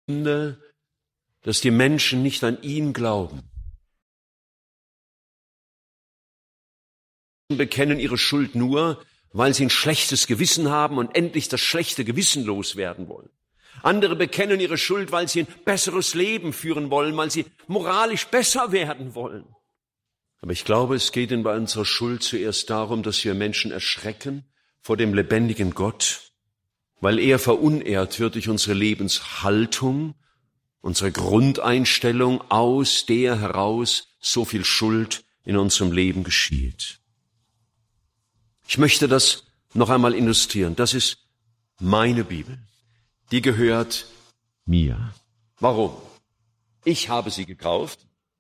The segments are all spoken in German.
dass die Menschen nicht an ihn glauben. Sie bekennen ihre Schuld nur, weil sie ein schlechtes Gewissen haben und endlich das schlechte Gewissen loswerden wollen. Andere bekennen ihre Schuld, weil sie ein besseres Leben führen wollen, weil sie moralisch besser werden wollen. Aber ich glaube, es geht bei unserer Schuld zuerst darum, dass wir Menschen erschrecken vor dem lebendigen Gott, weil er verunehrt wird durch unsere Lebenshaltung, unsere Grundeinstellung, aus der heraus so viel Schuld in unserem Leben geschieht. Ich möchte das noch einmal illustrieren. Das ist meine Bibel. Die gehört mir. Warum? Ich habe sie gekauft.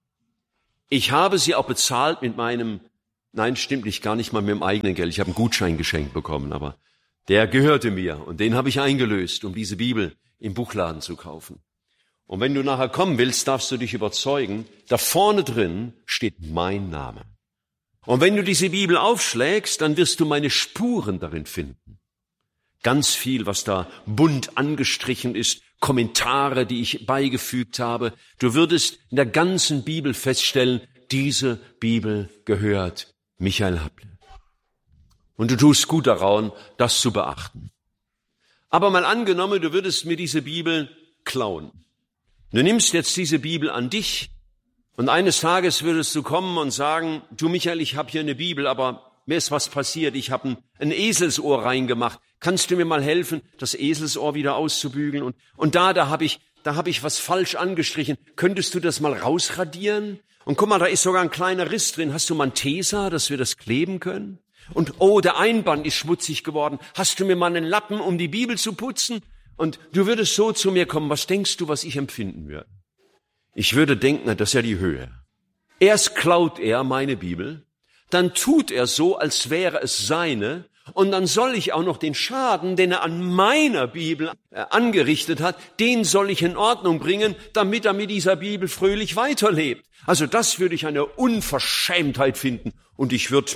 Ich habe sie auch bezahlt mit meinem, nein, stimmt nicht, gar nicht mal mit dem eigenen Geld. Ich habe einen Gutschein geschenkt bekommen, aber der gehörte mir und den habe ich eingelöst, um diese Bibel im Buchladen zu kaufen. Und wenn du nachher kommen willst, darfst du dich überzeugen, da vorne drin steht mein Name. Und wenn du diese Bibel aufschlägst, dann wirst du meine Spuren darin finden. Ganz viel, was da bunt angestrichen ist, Kommentare, die ich beigefügt habe. Du würdest in der ganzen Bibel feststellen, diese Bibel gehört Michael Happle. Und du tust gut daran, das zu beachten. Aber mal angenommen, du würdest mir diese Bibel klauen. Du nimmst jetzt diese Bibel an dich und eines Tages würdest du kommen und sagen, du Michael, ich habe hier eine Bibel, aber mir ist was passiert, ich habe ein Eselsohr reingemacht. Kannst du mir mal helfen, das Eselsohr wieder auszubügeln? Und da habe ich was falsch angestrichen. Könntest du das mal rausradieren? Und guck mal, da ist sogar ein kleiner Riss drin. Hast du mal ein Tesa, dass wir das kleben können? Und oh, der Einband ist schmutzig geworden. Hast du mir mal einen Lappen, um die Bibel zu putzen? Und du würdest so zu mir kommen. Was denkst du, was ich empfinden würde? Ich würde denken, das ist ja die Höhe. Erst klaut er meine Bibel, dann tut er so, als wäre es seine, und dann soll ich auch noch den Schaden, den er an meiner Bibel angerichtet hat, den soll ich in Ordnung bringen, damit er mit dieser Bibel fröhlich weiterlebt. Also das würde ich eine Unverschämtheit finden. Und ich würde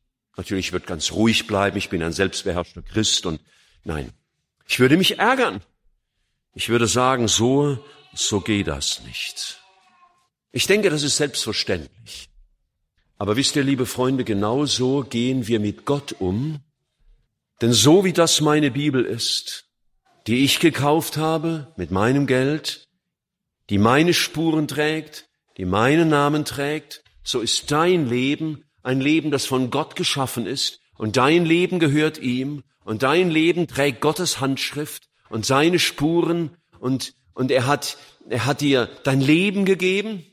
ganz ruhig bleiben, ich bin ein selbstbeherrschter Christ und nein, ich würde mich ärgern. Ich würde sagen, so geht das nicht. Ich denke, das ist selbstverständlich. Aber wisst ihr, liebe Freunde, genau so gehen wir mit Gott um. Denn so wie das meine Bibel ist, die ich gekauft habe mit meinem Geld, die meine Spuren trägt, die meinen Namen trägt, so ist dein Leben ein Leben, das von Gott geschaffen ist und dein Leben gehört ihm und dein Leben trägt Gottes Handschrift und seine Spuren und er hat dir dein Leben gegeben.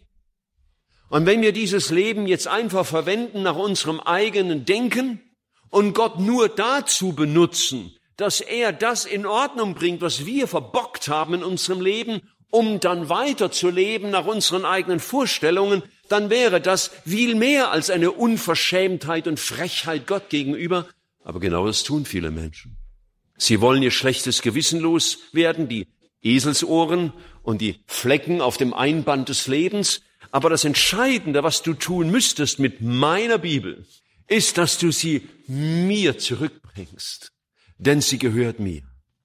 Und wenn wir dieses Leben jetzt einfach verwenden nach unserem eigenen Denken und Gott nur dazu benutzen, dass er das in Ordnung bringt, was wir verbockt haben in unserem Leben, um dann weiterzuleben nach unseren eigenen Vorstellungen, dann wäre das viel mehr als eine Unverschämtheit und Frechheit Gott gegenüber. Aber genau das tun viele Menschen. Sie wollen ihr schlechtes Gewissen loswerden, die Eselsohren und die Flecken auf dem Einband des Lebens. Aber das Entscheidende, was du tun müsstest mit meiner Bibel, ist, dass du sie mir zurückbringst, denn sie gehört mir.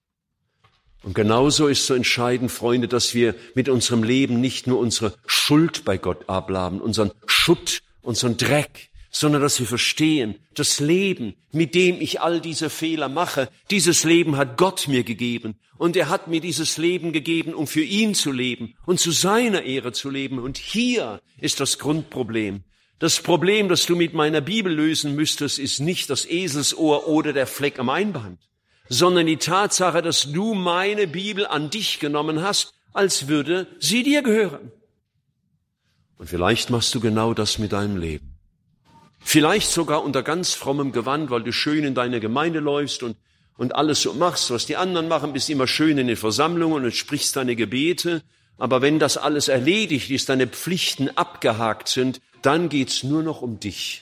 Und genauso ist so entscheidend, Freunde, dass wir mit unserem Leben nicht nur unsere Schuld bei Gott abladen, unseren Schutt, unseren Dreck, sondern dass wir verstehen, das Leben, mit dem ich all diese Fehler mache, dieses Leben hat Gott mir gegeben. Und er hat mir dieses Leben gegeben, um für ihn zu leben und zu seiner Ehre zu leben. Und hier ist das Grundproblem. Das Problem, das du mit meiner Bibel lösen müsstest, ist nicht das Eselsohr oder der Fleck am Einband, sondern die Tatsache, dass du meine Bibel an dich genommen hast, als würde sie dir gehören. Und vielleicht machst du genau das mit deinem Leben. Vielleicht sogar unter ganz frommem Gewand, weil du schön in deine Gemeinde läufst und alles so machst, was die anderen machen, bist immer schön in den Versammlungen und sprichst deine Gebete. Aber wenn das alles erledigt ist, deine Pflichten abgehakt sind, dann geht's nur noch um dich.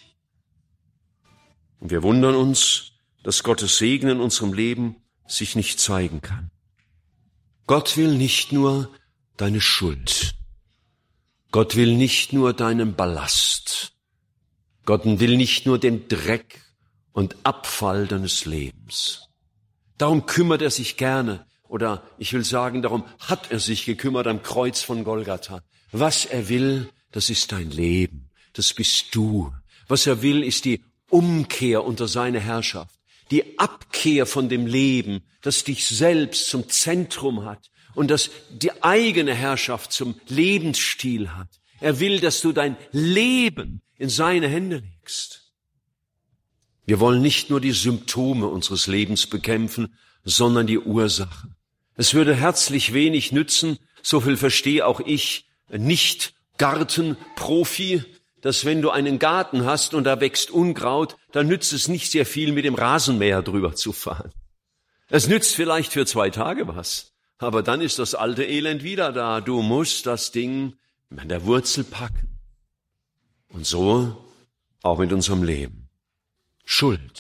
Und wir wundern uns, dass Gottes Segen in unserem Leben sich nicht zeigen kann. Gott will nicht nur deine Schuld. Gott will nicht nur deinen Ballast. Gott will nicht nur den Dreck und Abfall deines Lebens. Darum kümmert er sich gerne oder ich will sagen, darum hat er sich gekümmert am Kreuz von Golgatha. Was er will, das ist dein Leben, das bist du. Was er will, ist die Umkehr unter seine Herrschaft, die Abkehr von dem Leben, das dich selbst zum Zentrum hat und das die eigene Herrschaft zum Lebensstil hat. Er will, dass du dein Leben in seine Hände legst. Wir wollen nicht nur die Symptome unseres Lebens bekämpfen, sondern die Ursache. Es würde herzlich wenig nützen, so viel verstehe auch ich, nicht Gartenprofi, dass wenn du einen Garten hast und da wächst Unkraut, dann nützt es nicht sehr viel, mit dem Rasenmäher drüber zu fahren. Es nützt vielleicht für 2 Tage was, aber dann ist das alte Elend wieder da. Du musst das Ding an der Wurzel packen. Und so auch mit unserem Leben. Schuld.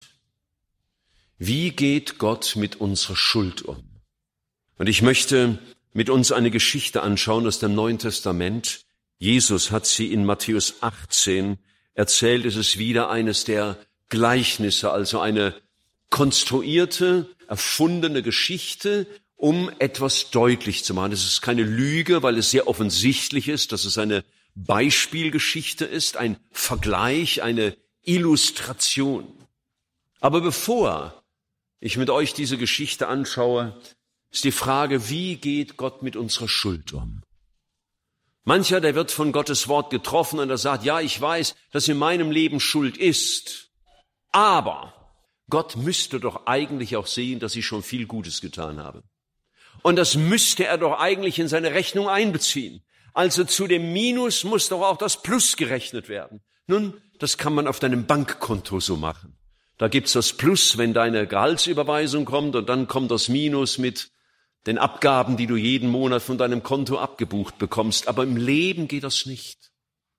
Wie geht Gott mit unserer Schuld um? Und ich möchte mit uns eine Geschichte anschauen aus dem Neuen Testament. Jesus hat sie in Matthäus 18 erzählt. Es ist wieder eines der Gleichnisse, also eine konstruierte, erfundene Geschichte, um etwas deutlich zu machen. Es ist keine Lüge, weil es sehr offensichtlich ist, dass es eine Beispielgeschichte ist, ein Vergleich, eine Illustration. Aber bevor ich mit euch diese Geschichte anschaue, ist die Frage, wie geht Gott mit unserer Schuld um? Mancher, der wird von Gottes Wort getroffen und er sagt, ja, ich weiß, dass in meinem Leben Schuld ist, aber Gott müsste doch eigentlich auch sehen, dass ich schon viel Gutes getan habe. Und das müsste er doch eigentlich in seine Rechnung einbeziehen. Also zu dem Minus muss doch auch das Plus gerechnet werden. Nun, das kann man auf deinem Bankkonto so machen. Da gibt's das Plus, wenn deine Gehaltsüberweisung kommt, und dann kommt das Minus mit den Abgaben, die du jeden Monat von deinem Konto abgebucht bekommst. Aber im Leben geht das nicht.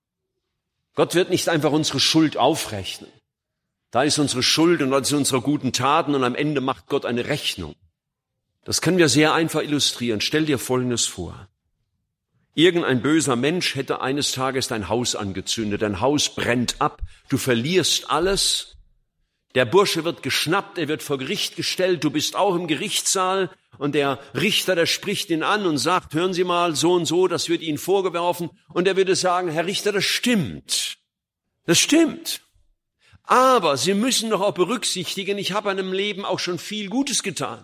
Gott wird nicht einfach unsere Schuld aufrechnen. Da ist unsere Schuld und da sind unsere guten Taten und am Ende macht Gott eine Rechnung. Das können wir sehr einfach illustrieren. Stell dir Folgendes vor. Irgendein böser Mensch hätte eines Tages dein Haus angezündet. Dein Haus brennt ab. Du verlierst alles. Der Bursche wird geschnappt. Er wird vor Gericht gestellt. Du bist auch im Gerichtssaal. Und der Richter, der spricht ihn an und sagt, hören Sie mal, so und so, das wird Ihnen vorgeworfen. Und er würde sagen, Herr Richter, das stimmt. Das stimmt. Aber Sie müssen doch auch berücksichtigen, ich habe in meinem Leben auch schon viel Gutes getan.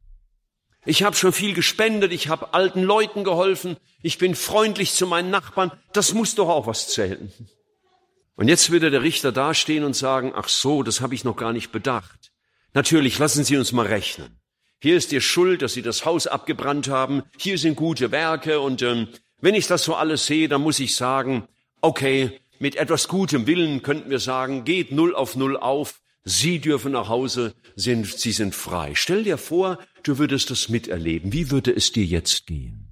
Ich habe schon viel gespendet, ich habe alten Leuten geholfen, ich bin freundlich zu meinen Nachbarn, das muss doch auch was zählen. Und jetzt würde der Richter dastehen und sagen, ach so, das habe ich noch gar nicht bedacht. Natürlich, lassen Sie uns mal rechnen. Hier ist Ihr Schuld, dass Sie das Haus abgebrannt haben, hier sind gute Werke und wenn ich das so alles sehe, dann muss ich sagen, okay, mit etwas gutem Willen könnten wir sagen, geht 0 auf 0 auf, Sie dürfen nach Hause, Sie sind frei. Stell dir vor, du würdest das miterleben. Wie würde es dir jetzt gehen?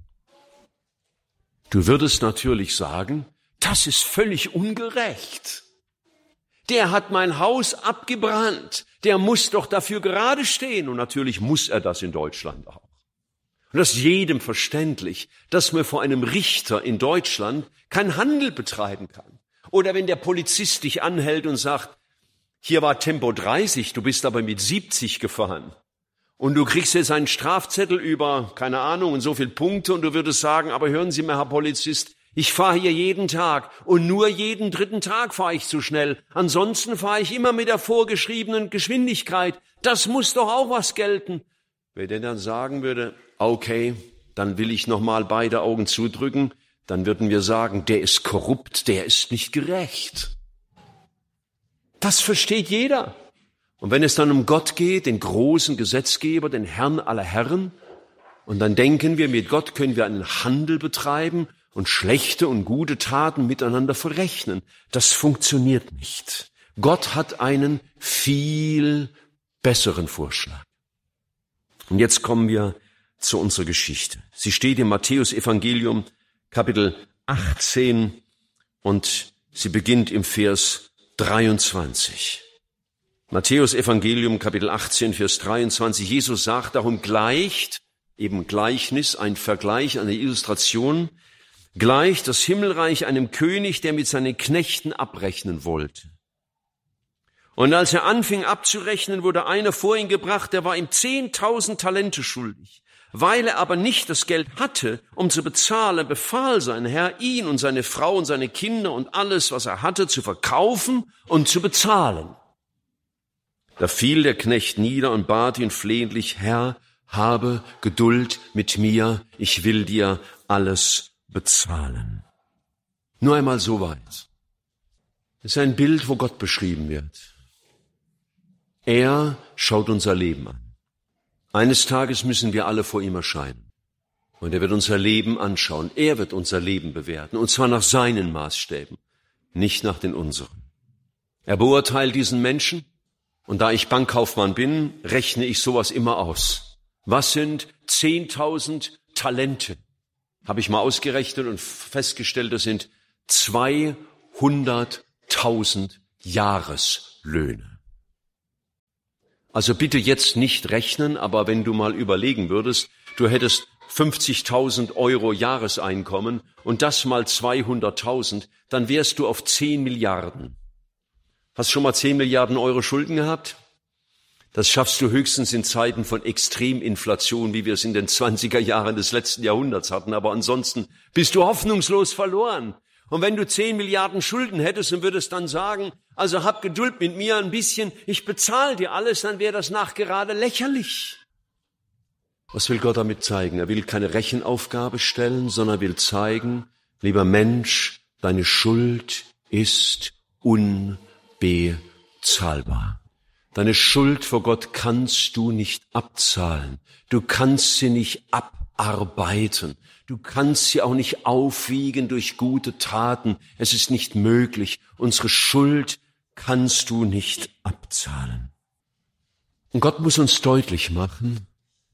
Du würdest natürlich sagen, das ist völlig ungerecht. Der hat mein Haus abgebrannt. Der muss doch dafür gerade stehen. Und natürlich muss er das in Deutschland auch. Und das ist jedem verständlich, dass man vor einem Richter in Deutschland keinen Handel betreiben kann. Oder wenn der Polizist dich anhält und sagt, hier war Tempo 30, du bist aber mit 70 gefahren. Und du kriegst jetzt einen Strafzettel über, keine Ahnung, und so viele Punkte und du würdest sagen, aber hören Sie mal, Herr Polizist, ich fahre hier jeden Tag und nur jeden 3. Tag fahre ich zu schnell. Ansonsten fahre ich immer mit der vorgeschriebenen Geschwindigkeit. Das muss doch auch was gelten. Wenn der dann sagen würde, okay, dann will ich nochmal beide Augen zudrücken, dann würden wir sagen, der ist korrupt, der ist nicht gerecht. Das versteht jeder. Und wenn es dann um Gott geht, den großen Gesetzgeber, den Herrn aller Herren, und dann denken wir, mit Gott können wir einen Handel betreiben und schlechte und gute Taten miteinander verrechnen. Das funktioniert nicht. Gott hat einen viel besseren Vorschlag. Und jetzt kommen wir zu unserer Geschichte. Sie steht im Matthäus-Evangelium, Kapitel 18, und sie beginnt im Vers 23. Matthäus Evangelium, Kapitel 18, Vers 23. Jesus sagt, darum gleicht, eben Gleichnis, ein Vergleich, eine Illustration, gleicht das Himmelreich einem König, der mit seinen Knechten abrechnen wollte. Und als er anfing abzurechnen, wurde einer vor ihn gebracht, der war ihm 10.000 Talente schuldig. Weil er aber nicht das Geld hatte, um zu bezahlen, befahl sein Herr, ihn und seine Frau und seine Kinder und alles, was er hatte, zu verkaufen und zu bezahlen. Da fiel der Knecht nieder und bat ihn flehentlich, Herr, habe Geduld mit mir, ich will dir alles bezahlen. Nur einmal so weit. Das ist ein Bild, wo Gott beschrieben wird. Er schaut unser Leben an. Eines Tages müssen wir alle vor ihm erscheinen. Und er wird unser Leben anschauen. Er wird unser Leben bewerten. Und zwar nach seinen Maßstäben, nicht nach den unseren. Er beurteilt diesen Menschen. Und da ich Bankkaufmann bin, rechne ich sowas immer aus. Was sind 10.000 Talente? Habe ich mal ausgerechnet und festgestellt, das sind 200.000 Jahreslöhne. Also bitte jetzt nicht rechnen, aber wenn du mal überlegen würdest, du hättest 50.000 Euro Jahreseinkommen und das mal 200.000, dann wärst du auf 10 Milliarden. Hast du schon mal 10 Milliarden Euro Schulden gehabt? Das schaffst du höchstens in Zeiten von Extreminflation, wie wir es in den 20er Jahren des letzten Jahrhunderts hatten. Aber ansonsten bist du hoffnungslos verloren. Und wenn du 10 Milliarden Schulden hättest und würdest dann sagen, also hab Geduld mit mir ein bisschen, ich bezahle dir alles, dann wäre das nachgerade lächerlich. Was will Gott damit zeigen? Er will keine Rechenaufgabe stellen, sondern er will zeigen, lieber Mensch, deine Schuld ist unbezahlbar. Deine Schuld vor Gott kannst du nicht abzahlen. Du kannst sie nicht abarbeiten. Du kannst sie auch nicht aufwiegen durch gute Taten. Es ist nicht möglich. Unsere Schuld kannst du nicht abzahlen. Und Gott muss uns deutlich machen,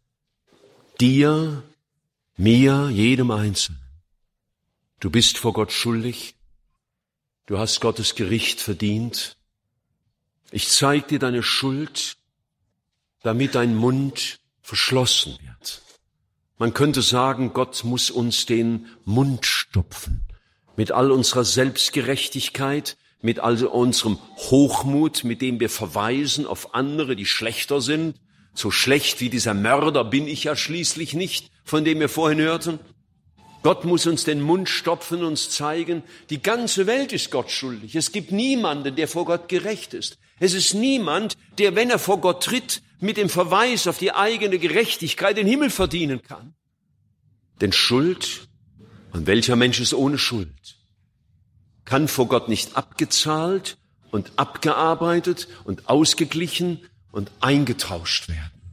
dir, mir, jedem Einzelnen, du bist vor Gott schuldig. Du hast Gottes Gericht verdient. Ich zeige dir deine Schuld, damit dein Mund verschlossen wird. Man könnte sagen, Gott muss uns den Mund stopfen. Mit all unserer Selbstgerechtigkeit, mit all unserem Hochmut, mit dem wir verweisen auf andere, die schlechter sind. So schlecht wie dieser Mörder bin ich ja schließlich nicht, von dem wir vorhin hörten. Gott muss uns den Mund stopfen, uns zeigen, die ganze Welt ist Gott schuldig. Es gibt niemanden, der vor Gott gerecht ist. Es ist niemand, der, wenn er vor Gott tritt, mit dem Verweis auf die eigene Gerechtigkeit den Himmel verdienen kann. Denn Schuld, und welcher Mensch ist ohne Schuld, kann vor Gott nicht abgezahlt und abgearbeitet und ausgeglichen und eingetauscht werden.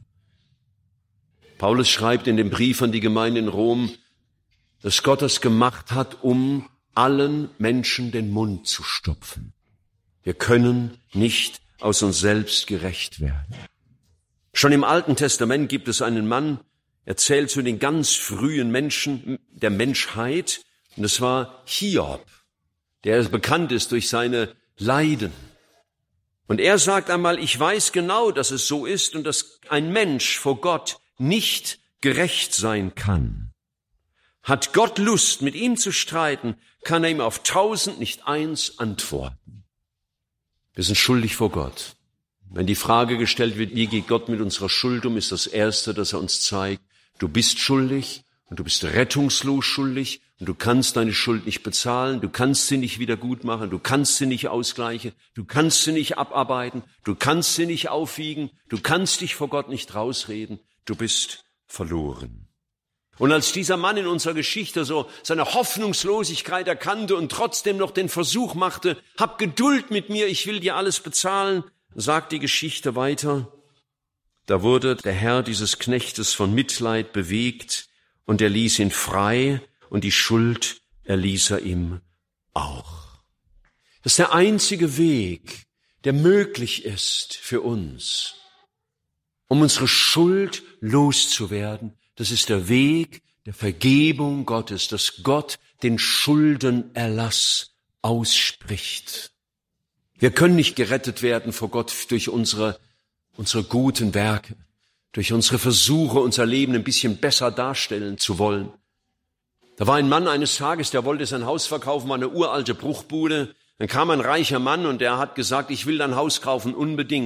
Paulus schreibt in dem Brief an die Gemeinde in Rom, dass Gott das gemacht hat, um allen Menschen den Mund zu stopfen. Wir können nicht aus uns selbst gerecht werden. Schon im Alten Testament gibt es einen Mann, er zählt zu den ganz frühen Menschen der Menschheit, und das war Hiob, der bekannt ist durch seine Leiden. Und er sagt einmal, ich weiß genau, dass es so ist und dass ein Mensch vor Gott nicht gerecht sein kann. Hat Gott Lust, mit ihm zu streiten, kann er ihm auf 1000 nicht eins antworten. Wir sind schuldig vor Gott. Wenn die Frage gestellt wird, wie geht Gott mit unserer Schuld um, ist das Erste, dass er uns zeigt, du bist schuldig und du bist rettungslos schuldig und du kannst deine Schuld nicht bezahlen, du kannst sie nicht wieder gut machen, du kannst sie nicht ausgleichen, du kannst sie nicht abarbeiten, du kannst sie nicht aufwiegen, du kannst dich vor Gott nicht rausreden, du bist verloren. Und als dieser Mann in unserer Geschichte so seine Hoffnungslosigkeit erkannte und trotzdem noch den Versuch machte, hab Geduld mit mir, ich will dir alles bezahlen, sagt die Geschichte weiter, da wurde der Herr dieses Knechtes von Mitleid bewegt und er ließ ihn frei und die Schuld erließ er ihm auch. Das ist der einzige Weg, der möglich ist für uns, um unsere Schuld loszuwerden. Das ist der Weg der Vergebung Gottes, dass Gott den Schuldenerlass ausspricht. Wir können nicht gerettet werden vor Gott durch unsere guten Werke, durch unsere Versuche, unser Leben ein bisschen besser darstellen zu wollen. Da war ein Mann eines Tages, der wollte sein Haus verkaufen, war eine uralte Bruchbude. Dann kam ein reicher Mann und der hat gesagt, ich will dein Haus kaufen, unbedingt.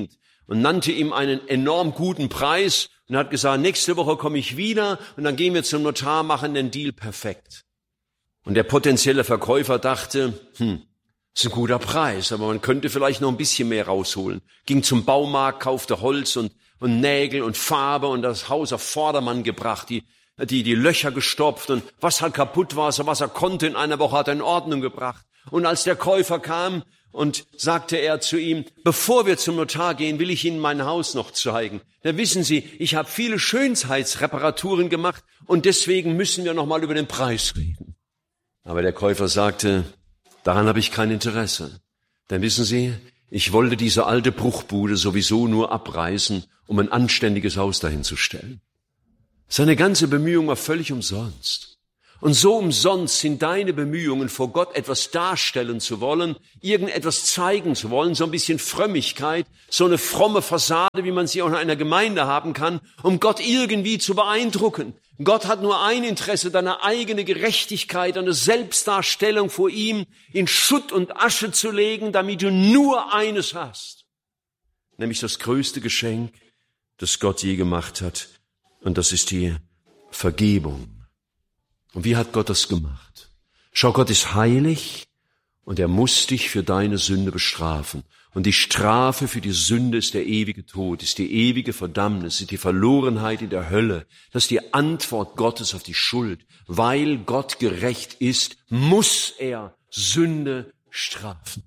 und nannte ihm einen enorm guten Preis und hat gesagt, nächste Woche komme ich wieder und dann gehen wir zum Notar, machen den Deal perfekt. Und der potenzielle Verkäufer dachte, ist ein guter Preis, aber man könnte vielleicht noch ein bisschen mehr rausholen. Ging zum Baumarkt, kaufte Holz und Nägel und Farbe und das Haus auf Vordermann gebracht, die Löcher gestopft und was halt kaputt war, so was er konnte in einer Woche, hat er in Ordnung gebracht. Und als der Käufer kam und sagte er zu ihm, bevor wir zum Notar gehen, will ich Ihnen mein Haus noch zeigen. Denn wissen Sie, ich habe viele Schönheitsreparaturen gemacht und deswegen müssen wir noch mal über den Preis reden. Aber der Käufer sagte, daran habe ich kein Interesse. Denn wissen Sie, ich wollte diese alte Bruchbude sowieso nur abreißen, um ein anständiges Haus dahin zu stellen. Seine ganze Bemühung war völlig umsonst. Und so umsonst sind deine Bemühungen, vor Gott etwas darstellen zu wollen, irgendetwas zeigen zu wollen, so ein bisschen Frömmigkeit, so eine fromme Fassade, wie man sie auch in einer Gemeinde haben kann, um Gott irgendwie zu beeindrucken. Gott hat nur ein Interesse, deine eigene Gerechtigkeit, eine Selbstdarstellung vor ihm in Schutt und Asche zu legen, damit du nur eines hast, nämlich das größte Geschenk, das Gott je gemacht hat, und das ist die Vergebung. Und wie hat Gott das gemacht? Schau, Gott ist heilig und er muss dich für deine Sünde bestrafen. Und die Strafe für die Sünde ist der ewige Tod, ist die ewige Verdammnis, ist die Verlorenheit in der Hölle. Das ist die Antwort Gottes auf die Schuld. Weil Gott gerecht ist, muss er Sünde strafen.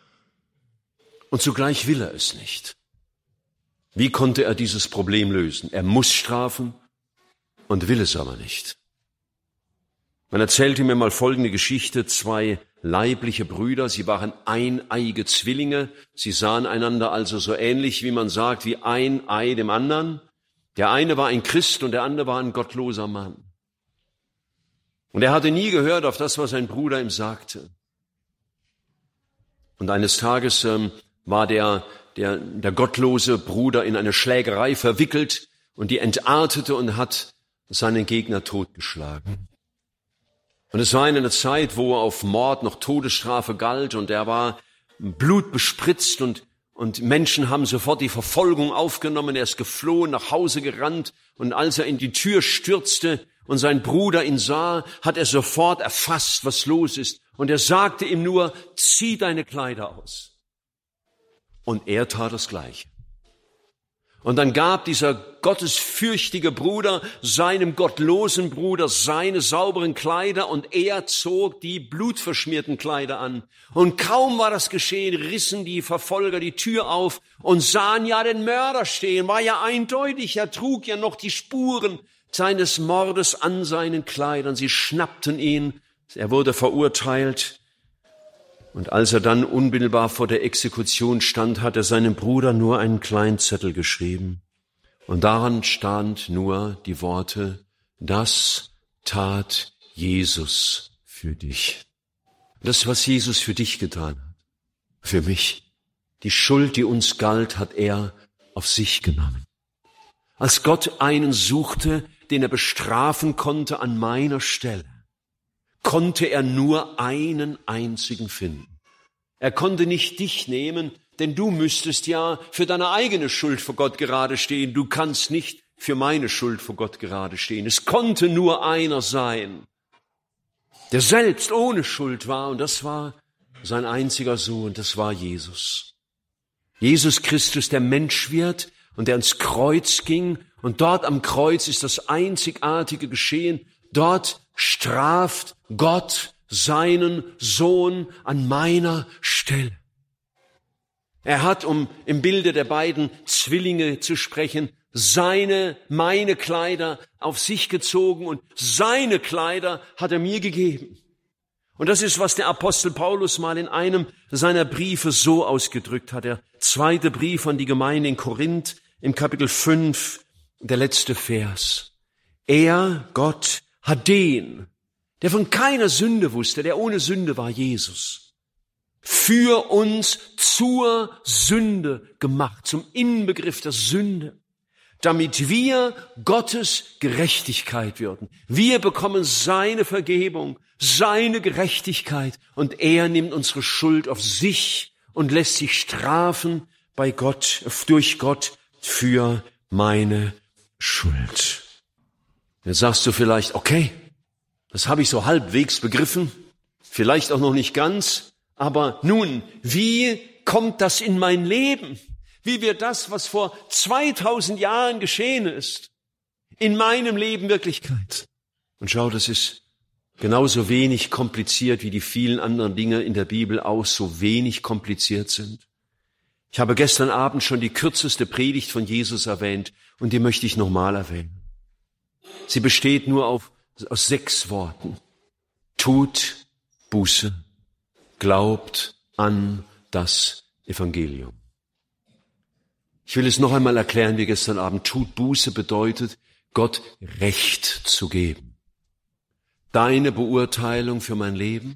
Und zugleich will er es nicht. Wie konnte er dieses Problem lösen? Er muss strafen und will es aber nicht. Man erzählte mir mal folgende Geschichte. 2 leibliche Brüder, sie waren eineige Zwillinge. Sie sahen einander also so ähnlich, wie man sagt, wie ein Ei dem anderen. Der eine war ein Christ und der andere war ein gottloser Mann. Und er hatte nie gehört auf das, was sein Bruder ihm sagte. Und eines Tages war der gottlose Bruder in eine Schlägerei verwickelt und die entartete und hat seinen Gegner totgeschlagen. Und es war in einer Zeit, wo auf Mord noch Todesstrafe galt und er war blutbespritzt und Menschen haben sofort die Verfolgung aufgenommen. Er ist geflohen, nach Hause gerannt und als er in die Tür stürzte und sein Bruder ihn sah, hat er sofort erfasst, was los ist. Und er sagte ihm nur, zieh deine Kleider aus. Und er tat das Gleiche. Und dann gab dieser gottesfürchtige Bruder seinem gottlosen Bruder seine sauberen Kleider und er zog die blutverschmierten Kleider an. Und kaum war das geschehen, rissen die Verfolger die Tür auf und sahen ja den Mörder stehen. War ja eindeutig, er trug ja noch die Spuren seines Mordes an seinen Kleidern. Sie schnappten ihn, er wurde verurteilt. Und als er dann unmittelbar vor der Exekution stand, hat er seinem Bruder nur einen kleinen Zettel geschrieben. Und daran stand nur die Worte, das tat Jesus für dich. Das, was Jesus für dich getan hat, für mich. Die Schuld, die uns galt, hat er auf sich genommen. Als Gott einen suchte, den er bestrafen konnte an meiner Stelle, konnte er nur einen einzigen finden. Er konnte nicht dich nehmen, denn du müsstest ja für deine eigene Schuld vor Gott gerade stehen. Du kannst nicht für meine Schuld vor Gott gerade stehen. Es konnte nur einer sein, der selbst ohne Schuld war, und das war sein einziger Sohn, das war Jesus. Jesus Christus, der Mensch wird und der ans Kreuz ging, und dort am Kreuz ist das Einzigartige geschehen. Dort straft Gott seinen Sohn an meiner Stelle. Er hat, um im Bilde der beiden Zwillinge zu sprechen, meine Kleider auf sich gezogen und seine Kleider hat er mir gegeben. Und das ist, was der Apostel Paulus mal in einem seiner Briefe so ausgedrückt hat. Der 2. Brief an die Gemeinde in Korinth im Kapitel 5, der letzte Vers. Er, Gott, hat den, der von keiner Sünde wusste, der ohne Sünde war, Jesus, für uns zur Sünde gemacht, zum Inbegriff der Sünde, damit wir Gottes Gerechtigkeit würden. Wir bekommen seine Vergebung, seine Gerechtigkeit und er nimmt unsere Schuld auf sich und lässt sich strafen, bei Gott, durch Gott für meine Schuld. Jetzt sagst du vielleicht, okay, das habe ich so halbwegs begriffen, vielleicht auch noch nicht ganz, aber nun, wie kommt das in mein Leben? Wie wird das, was vor 2000 Jahren geschehen ist, in meinem Leben Wirklichkeit? Und schau, das ist genauso wenig kompliziert, wie die vielen anderen Dinge in der Bibel auch so wenig kompliziert sind. Ich habe gestern Abend schon die kürzeste Predigt von Jesus erwähnt und die möchte ich nochmal erwähnen. Sie besteht nur aus 6 Worten. Tut Buße, glaubt an das Evangelium. Ich will es noch einmal erklären wie gestern Abend. Tut Buße bedeutet, Gott Recht zu geben. Deine Beurteilung für mein Leben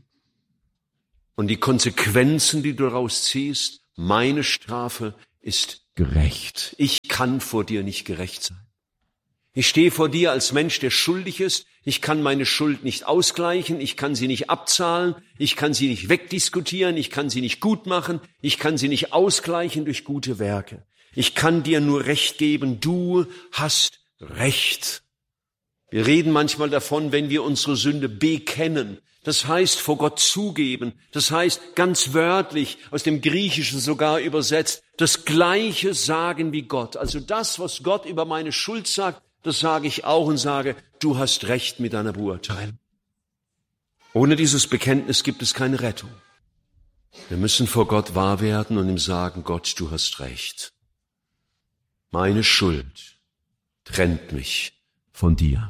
und die Konsequenzen, die du daraus ziehst, meine Strafe ist gerecht. Ich kann vor dir nicht gerecht sein. Ich stehe vor dir als Mensch, der schuldig ist. Ich kann meine Schuld nicht ausgleichen. Ich kann sie nicht abzahlen. Ich kann sie nicht wegdiskutieren. Ich kann sie nicht gut machen. Ich kann sie nicht ausgleichen durch gute Werke. Ich kann dir nur Recht geben. Du hast Recht. Wir reden manchmal davon, wenn wir unsere Sünde bekennen. Das heißt, vor Gott zugeben. Das heißt, ganz wörtlich, aus dem Griechischen sogar übersetzt, das Gleiche sagen wie Gott. Also das, was Gott über meine Schuld sagt, das sage ich auch und sage, du hast Recht mit deiner Beurteilung. Ohne dieses Bekenntnis gibt es keine Rettung. Wir müssen vor Gott wahr werden und ihm sagen, Gott, du hast Recht. Meine Schuld trennt mich von dir.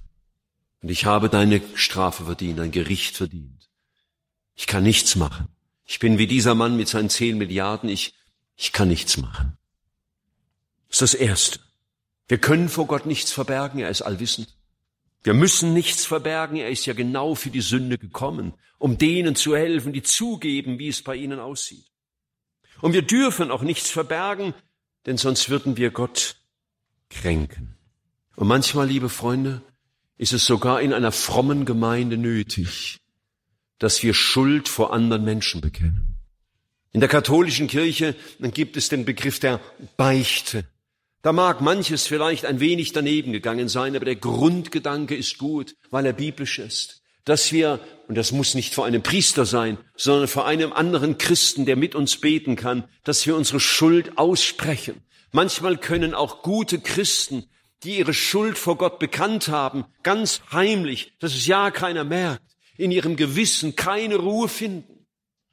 Und ich habe deine Strafe verdient, dein Gericht verdient. Ich kann nichts machen. Ich bin wie dieser Mann mit seinen 10 Milliarden. Ich kann nichts machen. Das ist das Erste. Wir können vor Gott nichts verbergen, er ist allwissend. Wir müssen nichts verbergen, er ist ja genau für die Sünde gekommen, um denen zu helfen, die zugeben, wie es bei ihnen aussieht. Und wir dürfen auch nichts verbergen, denn sonst würden wir Gott kränken. Und manchmal, liebe Freunde, ist es sogar in einer frommen Gemeinde nötig, dass wir Schuld vor anderen Menschen bekennen. In der katholischen Kirche gibt es den Begriff der Beichte. Da mag manches vielleicht ein wenig daneben gegangen sein, aber der Grundgedanke ist gut, weil er biblisch ist. Dass wir, und das muss nicht vor einem Priester sein, sondern vor einem anderen Christen, der mit uns beten kann, dass wir unsere Schuld aussprechen. Manchmal können auch gute Christen, die ihre Schuld vor Gott bekannt haben, ganz heimlich, dass es ja keiner merkt, in ihrem Gewissen keine Ruhe finden.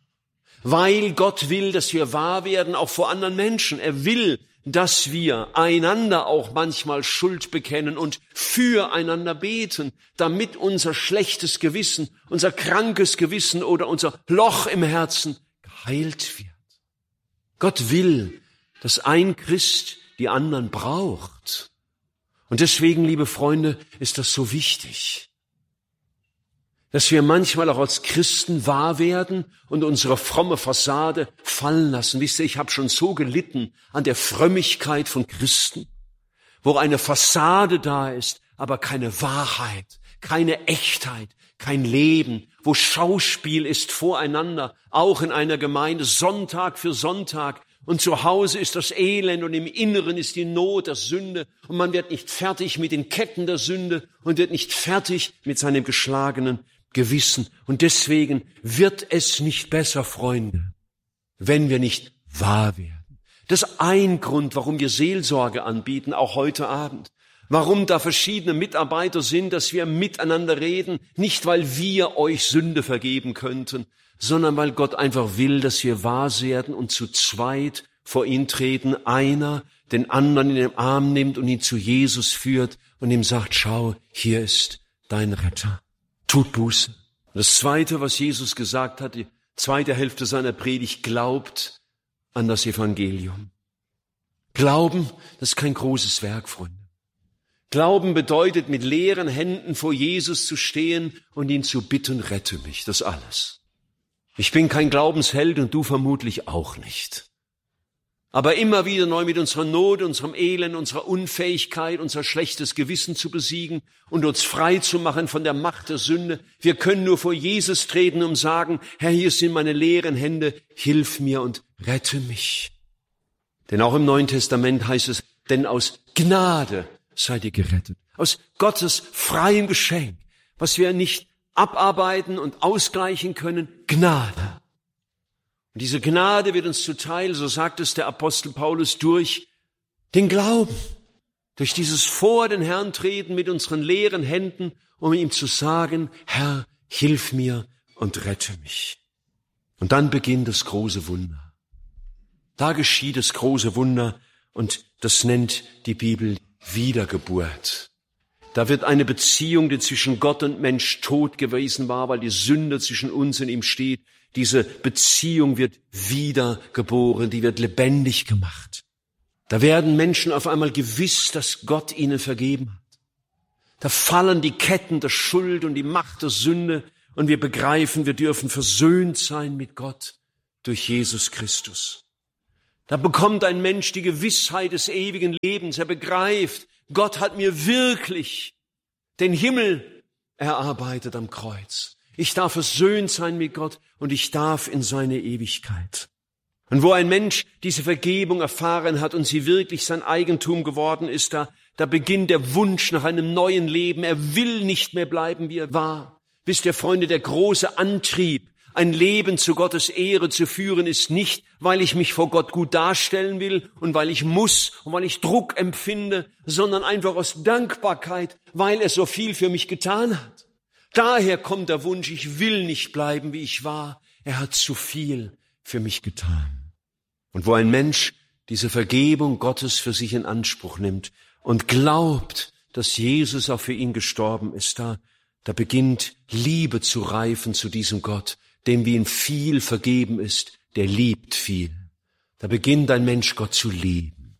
Weil Gott will, dass wir wahr werden, auch vor anderen Menschen. Er will, dass wir einander auch manchmal Schuld bekennen und füreinander beten, damit unser schlechtes Gewissen, unser krankes Gewissen oder unser Loch im Herzen geheilt wird. Gott will, dass ein Christ die anderen braucht. Und deswegen, liebe Freunde, ist das so wichtig, dass wir manchmal auch als Christen wahr werden und unsere fromme Fassade fallen lassen. Wisst ihr, ich habe schon so gelitten an der Frömmigkeit von Christen, wo eine Fassade da ist, aber keine Wahrheit, keine Echtheit, kein Leben, wo Schauspiel ist voreinander, auch in einer Gemeinde, Sonntag für Sonntag. Und zu Hause ist das Elend und im Inneren ist die Not der Sünde und man wird nicht fertig mit den Ketten der Sünde und wird nicht fertig mit seinem geschlagenen Gewissen. Und deswegen wird es nicht besser, Freunde, wenn wir nicht wahr werden. Das ist ein Grund, warum wir Seelsorge anbieten, auch heute Abend. Warum da verschiedene Mitarbeiter sind, dass wir miteinander reden, nicht weil wir euch Sünde vergeben könnten, sondern weil Gott einfach will, dass wir wahr werden und zu zweit vor ihn treten, einer den anderen in den Arm nimmt und ihn zu Jesus führt und ihm sagt, schau, hier ist dein Retter. Tut Buße. Und das Zweite, was Jesus gesagt hat, die zweite Hälfte seiner Predigt, glaubt an das Evangelium. Glauben, das ist kein großes Werk, Freunde. Glauben bedeutet, mit leeren Händen vor Jesus zu stehen und ihn zu bitten, rette mich, das alles. Ich bin kein Glaubensheld und du vermutlich auch nicht. Aber immer wieder neu mit unserer Not, unserem Elend, unserer Unfähigkeit, unser schlechtes Gewissen zu besiegen und uns frei zu machen von der Macht der Sünde. Wir können nur vor Jesus treten und sagen, Herr, hier sind meine leeren Hände, hilf mir und rette mich. Denn auch im Neuen Testament heißt es, denn aus Gnade seid ihr gerettet. Aus Gottes freiem Geschenk, was wir nicht abarbeiten und ausgleichen können, Gnade. Und diese Gnade wird uns zuteil, so sagt es der Apostel Paulus, durch den Glauben, durch dieses vor den Herrn treten mit unseren leeren Händen, um ihm zu sagen, Herr, hilf mir und rette mich. Und dann beginnt das große Wunder. Da geschieht das große Wunder und das nennt die Bibel Wiedergeburt. Da wird eine Beziehung, die zwischen Gott und Mensch tot gewesen war, weil die Sünde zwischen uns und ihm steht, diese Beziehung wird wiedergeboren, die wird lebendig gemacht. Da werden Menschen auf einmal gewiss, dass Gott ihnen vergeben hat. Da fallen die Ketten der Schuld und die Macht der Sünde und wir begreifen, wir dürfen versöhnt sein mit Gott durch Jesus Christus. Da bekommt ein Mensch die Gewissheit des ewigen Lebens. Er begreift, Gott hat mir wirklich den Himmel erarbeitet am Kreuz. Ich darf versöhnt sein mit Gott und ich darf in seine Ewigkeit. Und wo ein Mensch diese Vergebung erfahren hat und sie wirklich sein Eigentum geworden ist, da beginnt der Wunsch nach einem neuen Leben. Er will nicht mehr bleiben, wie er war. Wisst ihr, Freunde, der große Antrieb, ein Leben zu Gottes Ehre zu führen, ist nicht, weil ich mich vor Gott gut darstellen will und weil ich muss und weil ich Druck empfinde, sondern einfach aus Dankbarkeit, weil er so viel für mich getan hat. Daher kommt der Wunsch, ich will nicht bleiben, wie ich war. Er hat zu viel für mich getan. Und wo ein Mensch diese Vergebung Gottes für sich in Anspruch nimmt und glaubt, dass Jesus auch für ihn gestorben ist, da beginnt Liebe zu reifen zu diesem Gott, dem wie ihm viel vergeben ist, der liebt viel. Da beginnt ein Mensch Gott zu lieben.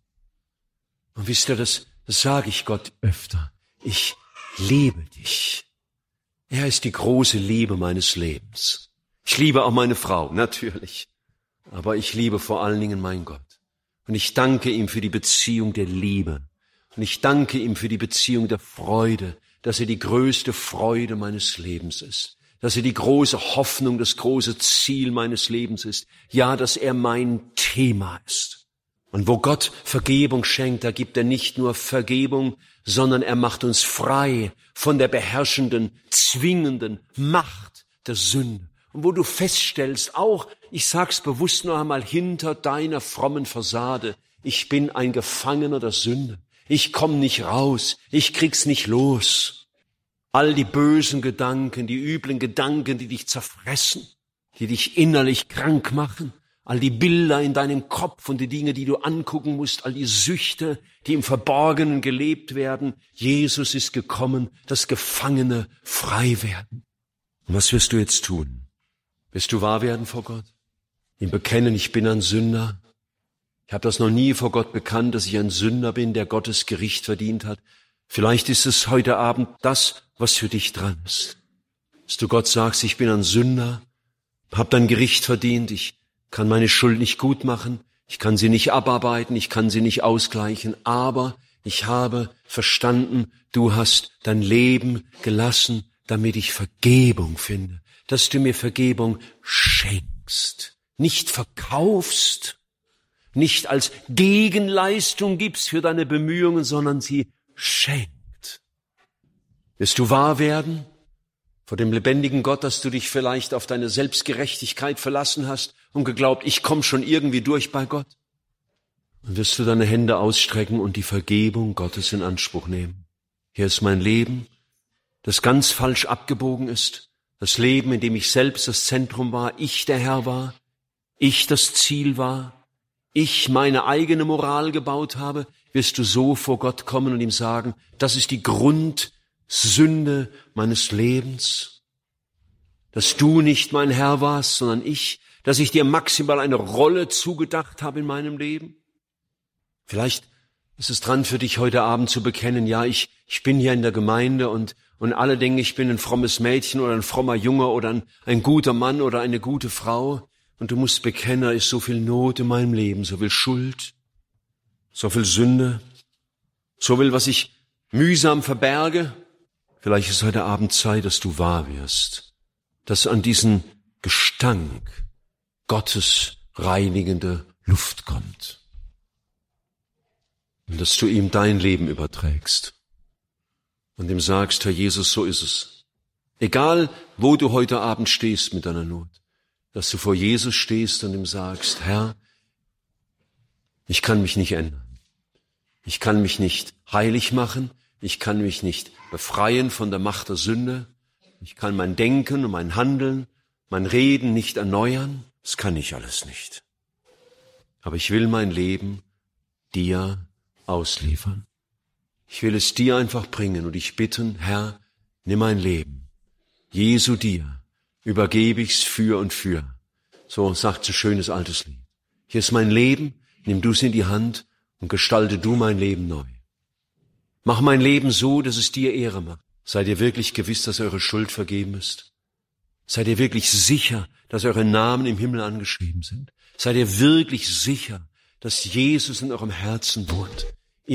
Und wisst ihr, das sage ich Gott öfter. Ich liebe dich. Er ist die große Liebe meines Lebens. Ich liebe auch meine Frau, natürlich. Aber ich liebe vor allen Dingen meinen Gott. Und ich danke ihm für die Beziehung der Liebe. Und ich danke ihm für die Beziehung der Freude, dass er die größte Freude meines Lebens ist. Dass er die große Hoffnung, das große Ziel meines Lebens ist. Ja, dass er mein Thema ist. Und wo Gott Vergebung schenkt, da gibt er nicht nur Vergebung, sondern er macht uns frei von der beherrschenden, zwingenden Macht der Sünde. Und wo du feststellst, auch, ich sag's bewusst noch einmal, hinter deiner frommen Fassade, ich bin ein Gefangener der Sünde. Ich komm nicht raus, ich krieg's nicht los. All die bösen Gedanken, die üblen Gedanken, die dich zerfressen, die dich innerlich krank machen, all die Bilder in deinem Kopf und die Dinge, die du angucken musst, all die Süchte, die im Verborgenen gelebt werden. Jesus ist gekommen, dass Gefangene frei werden. Und was wirst du jetzt tun? Wirst du wahr werden vor Gott? Ihm bekennen, ich bin ein Sünder. Ich habe das noch nie vor Gott bekannt, dass ich ein Sünder bin, der Gottes Gericht verdient hat. Vielleicht ist es heute Abend das, was für dich dran ist. Dass du Gott sagst, ich bin ein Sünder, hab dein Gericht verdient, ich kann meine Schuld nicht gut machen, ich kann sie nicht abarbeiten, ich kann sie nicht ausgleichen, aber ich habe verstanden, du hast dein Leben gelassen, damit ich Vergebung finde, dass du mir Vergebung schenkst, nicht verkaufst, nicht als Gegenleistung gibst für deine Bemühungen, sondern sie schenkt. Wirst du wahr werden vor dem lebendigen Gott, dass du dich vielleicht auf deine Selbstgerechtigkeit verlassen hast und geglaubt, ich komme schon irgendwie durch bei Gott? Und wirst du deine Hände ausstrecken und die Vergebung Gottes in Anspruch nehmen? Hier ist mein Leben, das ganz falsch abgebogen ist. Das Leben, in dem ich selbst das Zentrum war, ich der Herr war, ich das Ziel war, ich meine eigene Moral gebaut habe, wirst du so vor Gott kommen und ihm sagen, das ist die Grundsünde meines Lebens, dass du nicht mein Herr warst, sondern ich, dass ich dir maximal eine Rolle zugedacht habe in meinem Leben. Vielleicht ist es dran für dich heute Abend zu bekennen, ja, ich bin hier in der Gemeinde und alle denken, ich bin ein frommes Mädchen oder ein frommer Junge oder ein guter Mann oder eine gute Frau. Und du musst bekennen, da ist so viel Not in meinem Leben, so viel Schuld, so viel Sünde, so viel, was ich mühsam verberge. Vielleicht ist heute Abend Zeit, dass du wahr wirst, dass an diesen Gestank Gottes reinigende Luft kommt. Und dass du ihm dein Leben überträgst und ihm sagst, Herr Jesus, so ist es. Egal, wo du heute Abend stehst mit deiner Not, dass du vor Jesus stehst und ihm sagst, Herr, ich kann mich nicht ändern. Ich kann mich nicht heilig machen. Ich kann mich nicht befreien von der Macht der Sünde. Ich kann mein Denken und mein Handeln, mein Reden nicht erneuern. Das kann ich alles nicht. Aber ich will mein Leben dir ausliefern. Ich will es dir einfach bringen und dich bitten, Herr, nimm mein Leben. Jesu dir übergebe ich's für und für. So sagt so schönes altes Lied. Hier ist mein Leben, nimm du's in die Hand und gestalte du mein Leben neu. Mach mein Leben so, dass es dir Ehre macht. Seid ihr wirklich gewiss, dass eure Schuld vergeben ist? Seid ihr wirklich sicher, dass eure Namen im Himmel angeschrieben sind? Seid ihr wirklich sicher, dass Jesus in eurem Herzen wohnt?